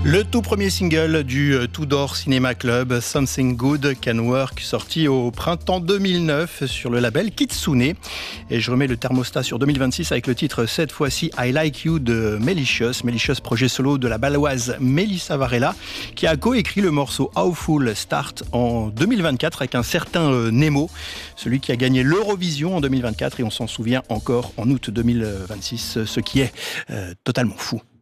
Le tout premier single du Tudor Cinema Club, Something Good Can Work, sorti au printemps 2009 sur le label Kitsune. Et je remets le thermostat sur 2026 avec le titre cette fois-ci I Like You de Melicious. Melicious, projet solo de la baloise Melissa Varela, qui a coécrit le morceau How Full Start en 2024 avec un certain Nemo, celui qui a gagné l'Eurovision en 2024 et on s'en souvient encore en août 2026, ce qui est totalement fou.